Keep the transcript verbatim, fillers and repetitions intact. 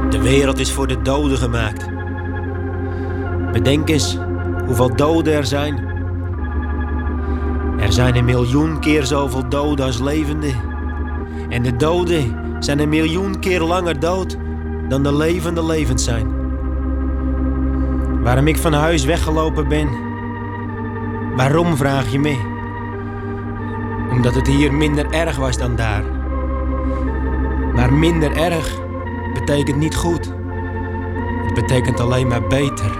De wereld is voor de doden gemaakt. Bedenk eens hoeveel doden er zijn. Er zijn een miljoen keer zoveel doden als levenden. En de doden zijn een miljoen keer langer dood dan de levenden levend zijn. Waarom ik van huis weggelopen ben? Waarom, vraag je me? Omdat het hier minder erg was dan daar. Maar minder erg betekent niet goed. Het betekent alleen maar beter.